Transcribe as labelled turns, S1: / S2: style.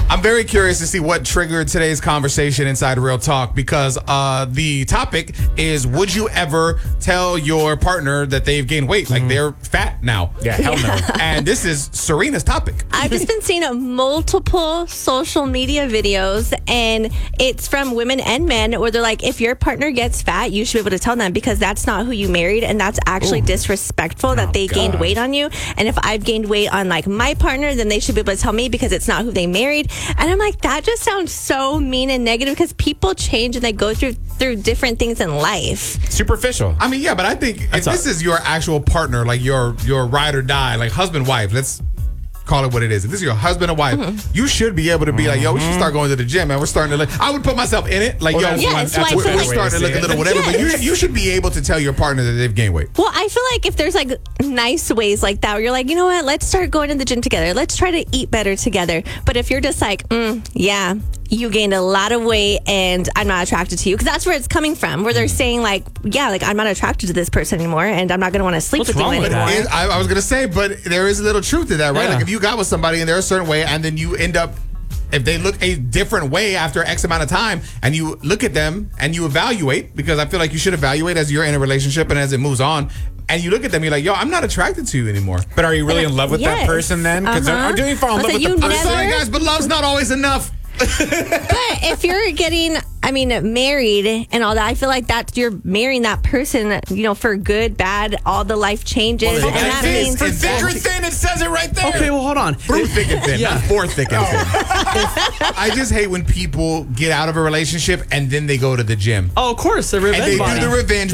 S1: I'm very curious to see what triggered today's conversation inside Real Talk because the topic is, would you ever tell your partner that they've gained weight? Like they're fat now.
S2: Yeah, hell no.
S1: And this is Serena's topic.
S3: I've just been seeing multiple social media videos, and it's from women and men where they're like, if your partner gets fat, you should be able to tell them because that's not who you married, and that's actually disrespectful that they gained weight on you. And if I've gained weight on like my partner, then they should be able to tell me because it's not who they married. And I'm like, that just sounds so mean and negative because people change and they go through different things in life.
S2: Superficial.
S1: I mean, yeah, but I think if this is your actual partner, like your ride or die, like husband, wife, let's call it what it is. If this is your husband or wife, you should be able to be like, yo, we should start going to the gym, man. We're starting to look. I would put myself in it. Like,
S3: we're
S1: starting to look a little whatever. But you should be able to tell your partner that they've gained weight.
S3: Well, I feel like if there's like nice ways like that where you're like, you know what, let's start going to the gym together. Let's try to eat better together. But if you're just like, yeah, you gained a lot of weight and I'm not attracted to you, because that's where it's coming from, where they're saying like, yeah, like I'm not attracted to this person anymore and I'm not going to want to sleep with you anymore.
S1: I was going to say, but there is a little truth to that, right?
S2: Yeah.
S1: Like if you got with somebody and they're a certain way and then you end up, if they look a different way after X amount of time and you look at them and you evaluate, because I feel like you should evaluate as you're in a relationship and as it moves on, and you look at them, you're like, yo, I'm not attracted to you anymore.
S2: But are you really in love with that person then? Because are you fall in love with the person?
S1: I'm sorry, guys, but love's not always enough.
S3: But if you're getting, married and all that, I feel like that you're marrying that person, for good, bad, all the life changes.
S1: Well,
S3: and that means
S2: for thick or thin, it says it right there.
S4: Okay, well, hold on.
S1: Through thick and thin, not for thick and thin. I just hate when people get out of a relationship and then they go to the gym.
S4: Oh, of course, the revenge
S1: and they
S4: body.
S1: do the revenge